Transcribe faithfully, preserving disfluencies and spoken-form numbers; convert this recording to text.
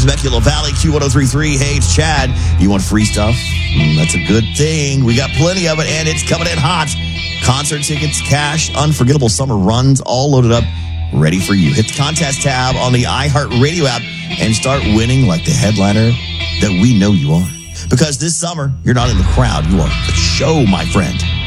Temecula Valley, Q one oh three point three. Hey, it's Chad. You want free stuff? Mm, that's a good thing. We got plenty of it, and it's coming in hot. Concert tickets, cash, unforgettable summer runs, all loaded up, ready for you. Hit the contest tab on the iHeartRadio app and start winning like the headliner that we know you are. Because this summer, you're not in the crowd, you are the show, my friend.